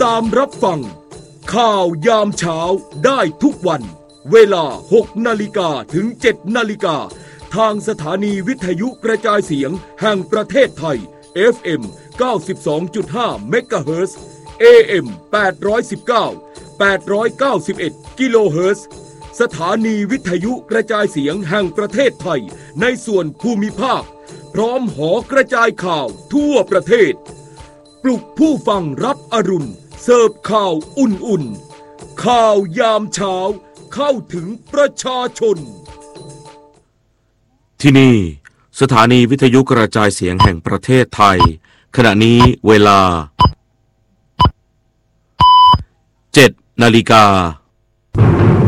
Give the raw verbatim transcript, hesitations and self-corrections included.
ตามรับฟังข่าวยามเช้าได้ทุกวันเวลาหกนาฬิกาถึงเจ็ดนาฬิกาทางสถานีวิทยุกระจายเสียงแห่งประเทศไทย เอฟ เอ็ม เก้าสิบสองจุดห้า เมกะเฮิรตซ์ เอ เอ็ม แปดร้อยสิบเก้า แปดร้อยเก้าสิบเอ็ด กิโลเฮิรตซ์สถานีวิทยุกระจายเสียงแห่งประเทศไทยในส่วนภูมิภาคพร้อมหอกระจายข่าวทั่วประเทศปลุกผู้ฟังรับอรุณเสิร์ฟข่าวอุ่นๆข่าวยามเช้าเข้าถึงประชาชนที่นี่สถานีวิทยุกระจายเสียงแห่งประเทศไทยขณะนี้เวลาเจ็ดนาฬิกา